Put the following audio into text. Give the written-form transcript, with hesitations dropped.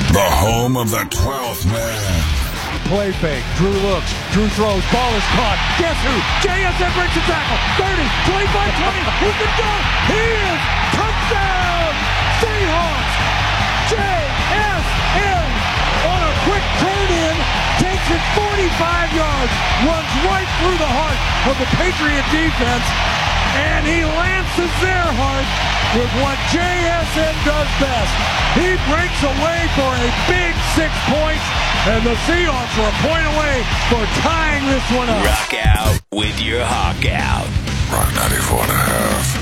The home of the 12th man. Play fake. Drew looks. Drew throws. Ball is caught. Guess who? JSN breaks the tackle. 30, 25, 20. Who's the dunk? He is. Touchdown! Seahawks! JSN on a quick turn-in. Takes it 45 yards. Runs right through the heart of the Patriot defense. And he lances their heart with what JSN does best. He breaks away for a big 6 points, and the Seahawks are a point away for tying this one up. Rock out with your hawk out. Rock 94.5.